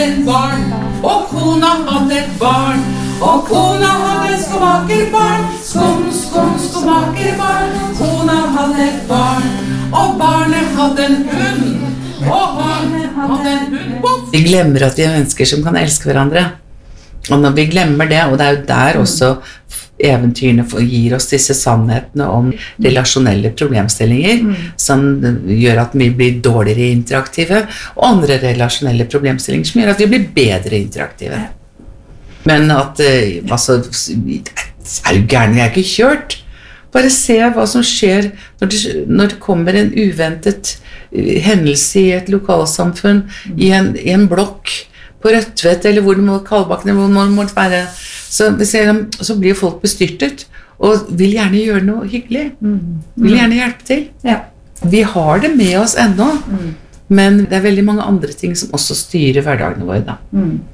hadde et barn, og kona hadde et barn, og kona hadde et skomakerbarn, skomakerbarn, kona hadde et barn, og barnet hadde en hund, og han hadde en hund. Vi glemmer at vi mennesker som kan elske hverandre, og når vi glemmer det, og det jo der også eventyrene gir oss disse sannhetene om relasjonelle problemstillinger som gjør at vi blir dårligere interaktive, og andre relasjonelle problemstillinger som gjør at vi blir bedre interaktive. Men at, altså, jo gærne, vi ikke kjørt. Bare se hva som skjer når det kommer en uventet hendelse i et lokalsamfunn, i en blokk på Rødtvet, eller hvor det må Kalbakken, eller hvor det må være. Så blir folk bestyrtet, og vil gjerne gjøre noe hyggelig. Vil gjerne hjelpe til. Ja. Vi har det med oss ennå, men det veldig mange andre ting som også styrer hverdagene våre da.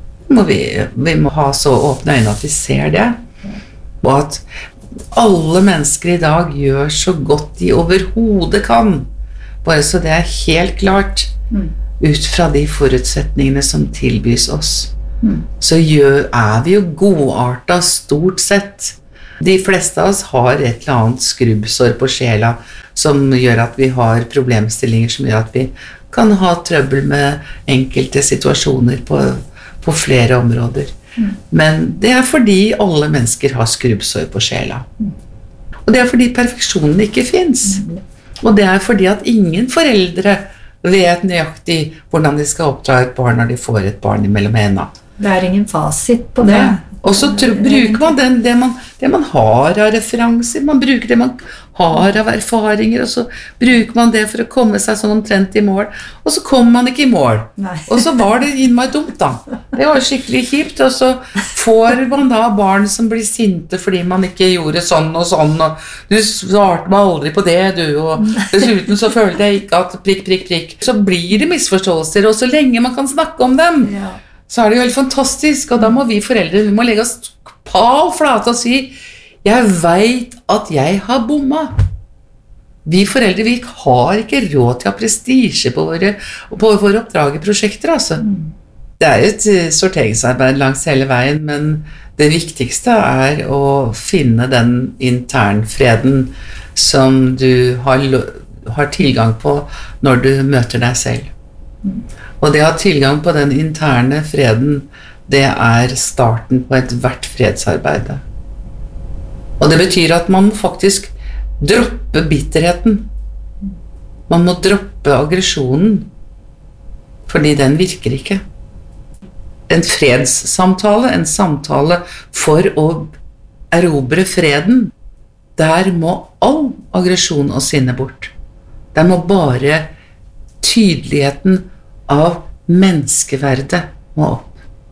Vi må ha så åpne øyne at vi ser det, og at alle mennesker i dag gjør så godt de overhodet kan, bare så det helt klart, ut fra de forutsetningene som tilbys oss. Så vi jo godartet stort sett. De fleste av oss har et eller annet skrubbsår på sjela som gjør at vi har problemstillinger som gjør at vi kan ha trøbbel med enkelte situasjoner på flere områder. Men det fordi alle mennesker har skrubbsår på sjela. Og det fordi perfeksjonen ikke finnes. Og det fordi at ingen foreldre vet nøyaktig hvordan de skal oppdra et barn når de får et barn mellom hendene. Det ingen fasit på det. Og så bruker man det man har av referanser, man bruker det man har av erfaringer, og så bruker man det for å komme seg sånn omtrent i mål, og så kommer man ikke i mål. Nei. Og så var det innmari dumt da. Det var skikkelig kjipt, og så får man da barn som blir sinte fordi man ikke gjorde sånn, og du svarte meg aldri på det, og dessuten så følte jeg ikke at prikk. Så blir det misforståelser, og så lenge man kan snakke om dem, så det jo helt fantastisk, og da må vi foreldre, vi må legge oss pal flate og si, jeg vet at jeg har bomma. Vi foreldre, vi har ikke råd til å ha prestige på våre oppdrageprosjekter, altså. Det et sorteringsarbeid langs hele veien, men det viktigste å finne den internfreden som du har tilgang på når du møter deg selv. Og det å ha tilgang på den interne freden, det starten på hvert fredsarbeid. Og det betyr at man må faktisk droppe bitterheten. Man må droppe aggresjonen, fordi den virker ikke. En fredssamtale, en samtale for å erobre freden, der må all aggresjon og sinne bort. Der må bare tydeligheten av menneskeverdet må opp.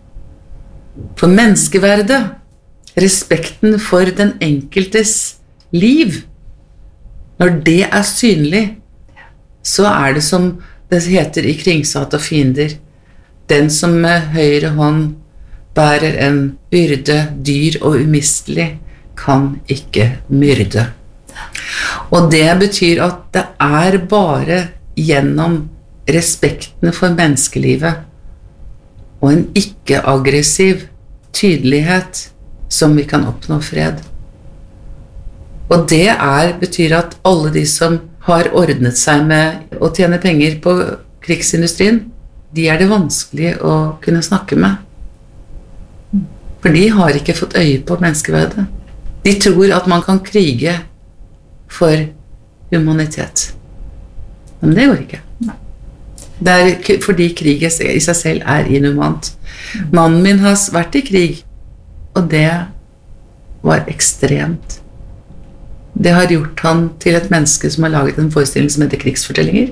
For menneskeverdet, respekten for den enkeltes liv, når det synlig, så det som det heter i Kringshat og fiender, den som med høyre hånd bærer en byrde, dyr og umistelig, kan ikke myrde. Og det betyr at det bare gjennom respekten for menneskelivet og en ikke-aggressiv tydelighet som vi kan oppnå fred. Og det betyr at alle de som har ordnet seg med å tjene penger på krigsindustrien, de det vanskelig å kunne snakke med. For de har ikke fått øye på menneskeverdet. De tror at man kan krige for humanitet. Men det går ikke. Det fordi kriget i seg selv inhumant. Mannen min har vært i krig, og det var ekstremt. Det har gjort han til et menneske som har laget en forestilling som heter Krigsfortellinger.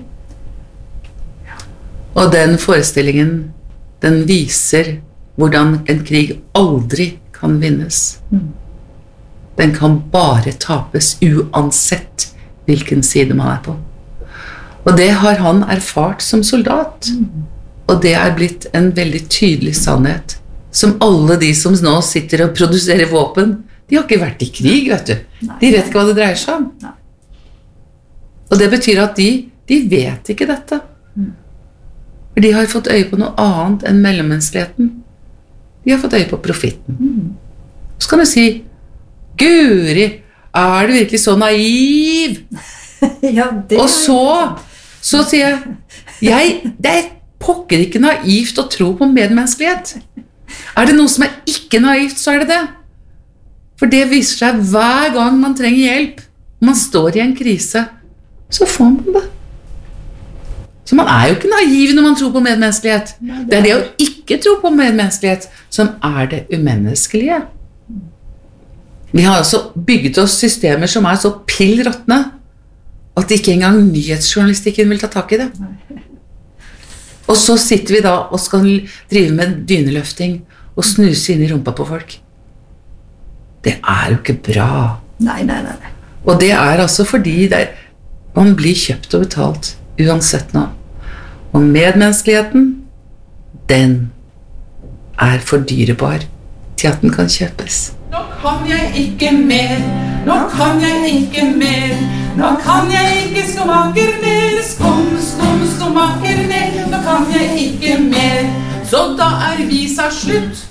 Og den forestillingen, den viser hvordan en krig aldri kan vinnes. Den kan bare tapes uansett hvilken side man på. Og det har han erfart som soldat. Og det blitt en veldig tydelig sannhet, som alle de som nå sitter og produserer våpen, de har ikke vært i krig, vet du. De vet ikke hva det dreier seg om. Og det betyr at de vet ikke dette. For de har fått øye på noe annet enn mellommenneskeligheten. De har fått øye på profitten. Så kan du si, Guri, er du virkelig så naiv? Ja, det Og så sier jeg, det er pokker ikke naivt å tro på medmenneskelighet. Er det noe som er ikke naivt, så er det det. For det viser seg hver gang man trenger hjelp, man står i en krise, så får man det. Så man er jo ikke naiv når man tror på medmenneskelighet. Det er det å ikke tro på medmenneskelighet som er det umenneskelige. Vi har altså bygget oss systemer som er så pillråttne at ikke engang nyhetsjournalistikken vil ta tak i det. Og så sitter vi da og skal drive med dyneløfting og snuse inn i rumpa på folk. Det er jo ikke bra. Nei. Og det er altså fordi man blir kjøpt og betalt uansett nå. Og medmenneskeligheten, den er for dyrebar til at den kan kjøpes. Nå kan jeg ikke mer, nå kan jeg ikke mer, nå kan jeg ikke skomaker mer, skomaker mer, nå kan jeg ikke mer, så da er visa slutt.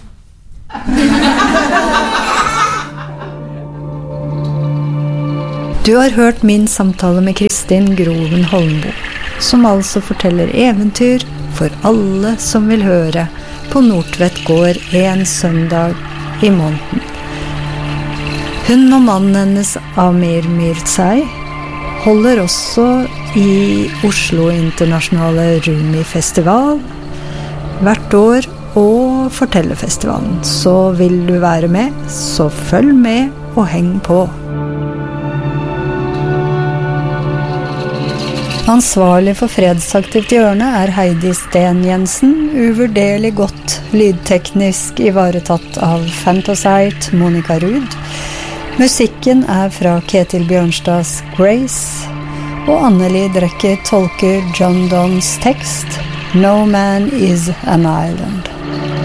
Du har hørt min samtale med Kristin Groven Holmboe, som altså forteller eventyr for alle som vil høre på Nordtvet gård en søndag i måneden. Hun og mannen hennes Amir Mirzaei holder også i Oslo Internasjonale Rumi-festival hvert år og Fortellerfestivalen. Så vil du være med, så følg med og heng på. Ansvarlig for Fredsaktivt hjørne er Heidi Sten Jensen, uvurderlig godt lydteknisk ivaretatt av Fantasite Monica Ruud. Musikken er fra Ketil Bjørnstads Grace, og Anneli Drekke tolker John Donnes tekst No Man is an Island.